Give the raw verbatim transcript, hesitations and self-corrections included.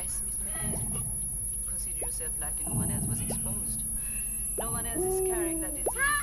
advice, Miss Mackenzie. Consider yourself lucky no one else was exposed. No one else is carrying that disease.